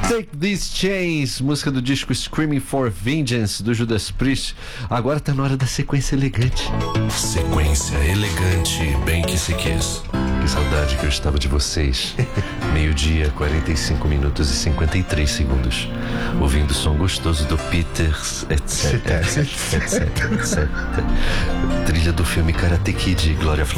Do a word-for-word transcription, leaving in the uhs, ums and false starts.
Take These Chains, música do disco Screaming for Vengeance, do Judas Priest. Agora tá na hora da sequência elegante. Sequência elegante, bem que se quis. Que saudade que eu estava de vocês. Meio-dia, quarenta e cinco minutos e cinquenta e três segundos. Ouvindo o som gostoso do Peters, etc, etc, etc. Trilha do filme Karate Kid, Glória Flávia.